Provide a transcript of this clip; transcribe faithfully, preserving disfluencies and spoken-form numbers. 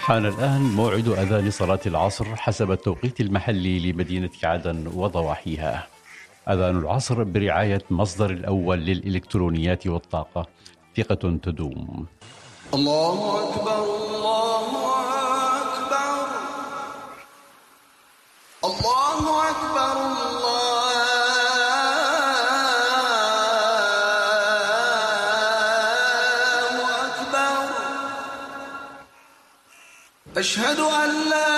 حان الآن موعد أذان صلاة العصر حسب التوقيت المحلي لمدينة عدن وضواحيها. أذان العصر برعاية مصدر الأول للإلكترونيات والطاقة، ثقة تدوم. الله أكبر الله أكبر الله أكبر الله أكبر. أشهد أن لا